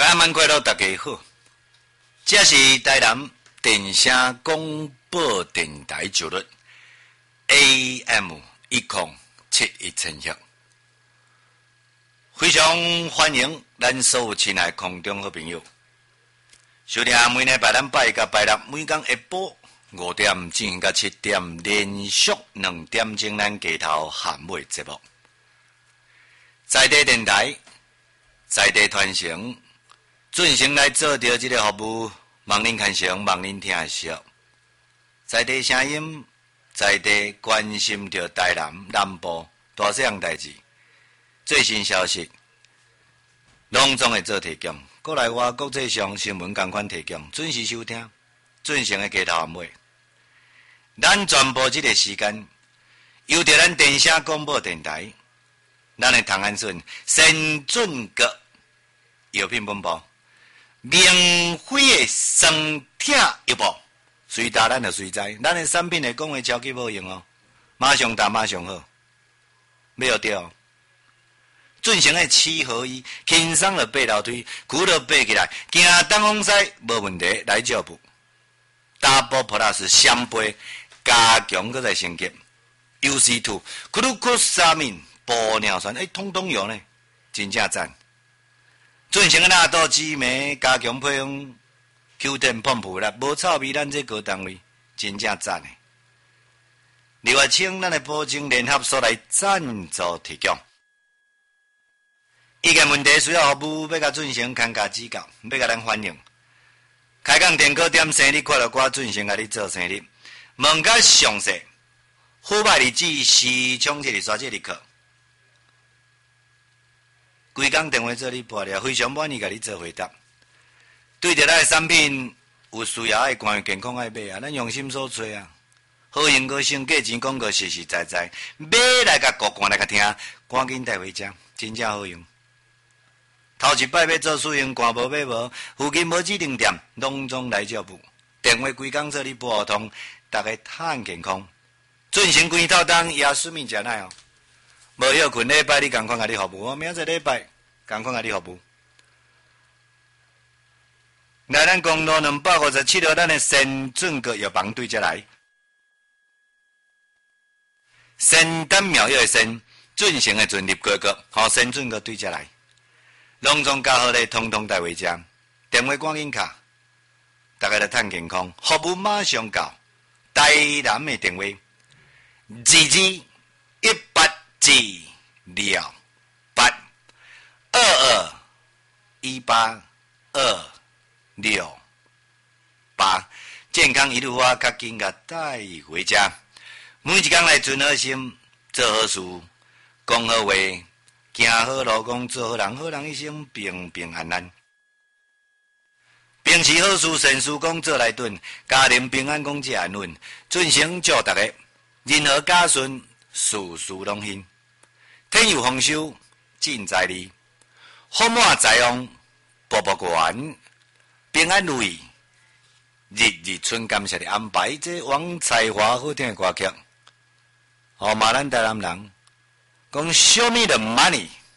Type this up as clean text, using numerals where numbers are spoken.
大家快乐，大家好。这是台南电声广播电台九律 AM 1071千赫，非常欢迎咱所有亲爱空中好朋友收听每礼拜咱拜甲拜六每天下晡5点进行到7点，连续2点钟咱街头喊尾节目，在地电台，在地传承。准成来做到这个服务，望您看成，望您听惜。在地声音，在地关心着台南南部大小样代志，最新消息，隆重的做提供。国内外国际上新闻同款提供，准时收听，准成的街头晚会。咱全部这个时间，由着咱电声广播电台，咱的唐安顺先准个药品本部。免费的酸痛药包，随打咱就随在，咱的产品的讲话超级无用哦，马上打马上好，没有掉。准成的7合1，轻松的爬楼梯，骨头爬起来，行东风西无问题，来照步。Double Plus 双倍加强搁在升级 ，UC2 glucosamine 玻尿酸，通通有呢，真正赞。准成个纳豆激酶加强配方 Q10 pomp 啦，无臭味，咱这高单位真正赞诶！另外，请咱的保证联合所来赞助提供。意见问题需要服务，要甲准成看家指教，要甲咱欢迎。开讲电课点生日快乐歌，准成甲你做生日，问较详细，虎拜日子时冲这里刷这里课。规工电话做你拨了，非常满意，甲你做回答。对着咱的产品有需要爱关于健康爱买啊，咱用心所找啊，好用个性，价钱广告实实在在，买来甲国官来甲听，赶紧带回家，真正好用。头一摆要做使用，官无买无，附近无指定店，拢总来照补。电话规工做你拨通，大家趁健康。准成规套当也顺便食奶哦。无休困礼拜，你共款甲你服务，明仔礼拜共款甲你服务。来咱公路257号，咱的先准个药房对接来。先丹苗药的先，准成的准入哥哥，好先准个对接来。隆重加好咧，通通带回家。电话赶紧卡，大家来趁健康，服务马上到。台南的电话22182228，健康一路花，较紧甲带回家。每一天来存好心，做好事，讲好话，行好路，讲做好人，好人一生平平安安。秉持好事善事，讲做来顿，家庭平安，讲这安稳。准成祝大家任何家顺，事事拢兴。天有丰收，尽在理；福满财旺，步步圆；平安如意，日日春。感谢你安排这王才华好听的歌曲。好，马咱台南人讲 ，Show me the money。